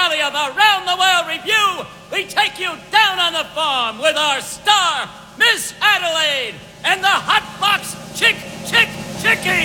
finale of Around the World Review, we take you down on the farm with our star, Miss Adelaide, and the Hot Box Chick Chickie.